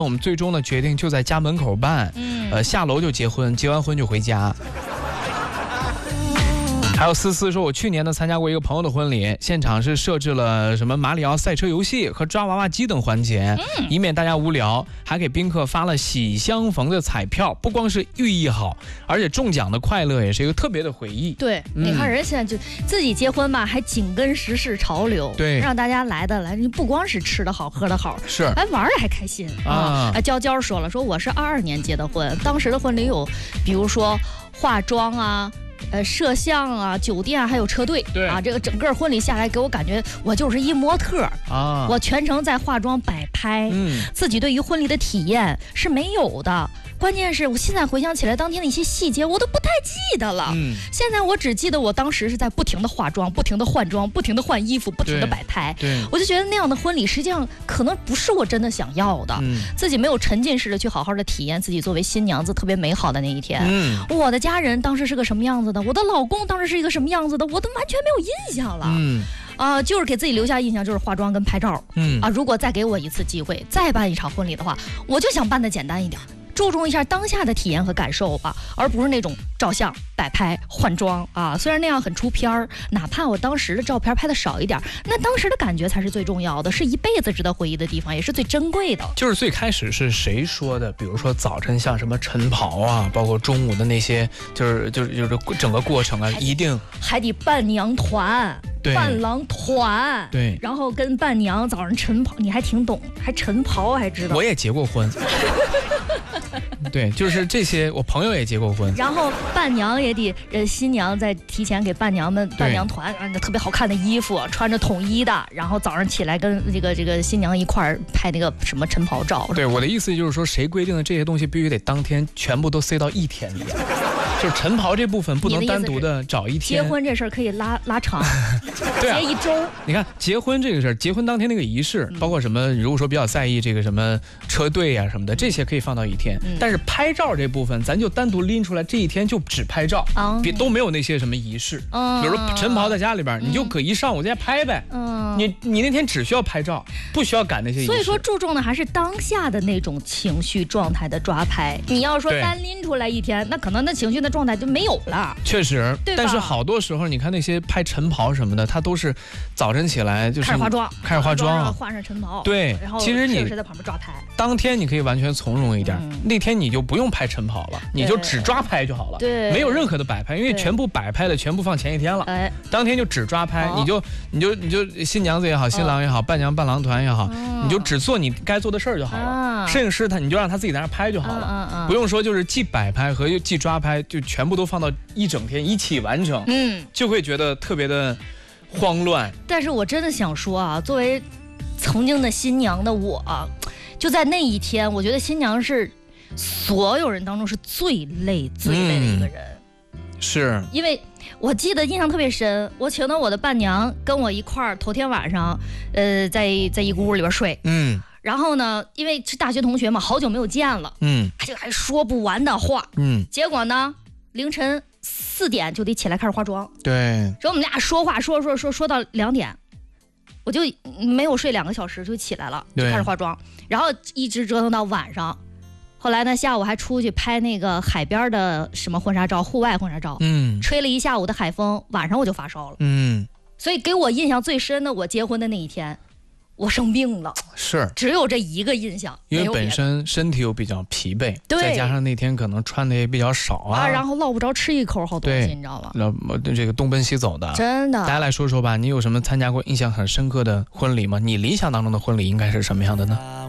我们最终呢决定就在家门口办，下楼就结婚，结完婚就回家。还有思思说，我去年呢参加过一个朋友的婚礼，现场是设置了什么马里奥赛车游戏和抓娃娃机等环节，以免大家无聊，还给宾客发了喜相逢的彩票。不光是寓意好，而且中奖的快乐也是一个特别的回忆。 对，你看人现在就自己结婚吧，还紧跟时事潮流， 对， 让大家来，不光是吃的好喝的好， 是还玩的还开心啊。娇说了，说我是22年结的婚，当时的婚礼有，比如说化妆啊。摄像啊，酒店还有车队， 对啊，这个整个婚礼下来，给我感觉我就是一模特啊，我全程在化妆摆拍，自己对于婚礼的体验是没有的。关键是我现在回想起来，当天的一些细节我都不太记得了。现在我只记得我当时是在不停的化妆，不停的换装，不停的换衣服，不停的摆拍。 对， 我就觉得那样的婚礼实际上可能不是我真的想要的，自己没有沉浸式的去好好的体验自己作为新娘子特别美好的那一天。我的家人当时是个什么样子的，我的老公当时是一个什么样子的，我都完全没有印象了。就是给自己留下印象就是化妆跟拍照。如果再给我一次机会，再办一场婚礼的话，我就想办得简单一点。注重一下当下的体验和感受吧，而不是那种照相、摆拍、换装啊。虽然那样很出片儿，哪怕我当时的照片拍的少一点，那当时的感觉才是最重要的，是一辈子值得回忆的地方，也是最珍贵的。 就是最开始是谁说的？比如说早晨像什么晨袍啊，包括中午的那些，就是整个过程啊，一定还得伴娘团。伴郎团， 对， 然后跟伴娘早上晨袍，你还挺懂，还晨袍还知道。 我也结过婚，对，就是这些，我朋友也结过婚。 然后伴娘也得，新娘在提前给伴娘们伴娘团特别好看的衣服，穿着统一的，然后早上起来跟这个新娘一块儿拍那个什么晨袍照。 对，我的意思就是说，谁规定的这些东西必须得当天全部都塞到一天里？就是晨袍这部分不能单独的找一天。 结婚这事儿可以拉长， 对啊， 结一周。 你看结婚这个事儿，结婚当天那个仪式，包括什么，如果说比较在意这个什么车队啊什么的，这些可以放到一天。但是拍照这部分，咱就单独拎出来，这一天就只拍照，别都没有那些什么仪式。比如说晨袍在家里边，你就可一上午在家拍呗。你那天只需要拍照，不需要赶那些仪式。 所以说注重的还是当下的那种情绪状态的抓拍。你要说单拎出来一天，那可能那情绪的状态就没有了。 确实，但是好多时候你看那些拍晨袍什么的，他都是早晨起来就是开始化妆， 然后换上晨袍。 对， 然后其实你在旁边抓拍。 当天你可以完全从容一点，那天你就不用拍晨袍了，你就只抓拍就好了。 对， 没有任何的摆拍，因为全部摆拍的全部放前一天了。当天就只抓拍，你就新娘子也好，新郎也好，伴娘伴郎团也好，你就只做你该做的事儿就好了。摄影师你就让他自己在那拍就好了，不用说就是既摆拍和既抓拍就全部都放到一整天一起完成，就会觉得特别的慌乱。 但是我真的想说啊，作为曾经的新娘的我，就在那一天，我觉得新娘是所有人当中是最累的一个人。 是因为我记得印象特别深，我请的我的伴娘跟我一块儿头天晚上在一个屋里边睡，然后呢，因为是大学同学嘛，好久没有见了，就还说不完的话，结果呢，凌晨4点就得起来开始化妆， 对， 所以我们俩说话说到2点，我就没有睡2个小时就起来了，就开始化妆，然后一直折腾到晚上。后来呢，下午还出去拍那个海边的什么婚纱照，户外婚纱照，吹了一下午的海风，晚上我就发烧了，所以给我印象最深的，我结婚的那一天，我生病了， 是只有这一个印象， 因为本身身体又比较疲惫，再加上那天可能穿的也比较少啊， 然后落不着吃一口好东西，你知道吗？ 这个东奔西走的， 真的。 大家来说说吧，你有什么参加过印象很深刻的婚礼吗？你理想当中的婚礼应该是什么样的呢？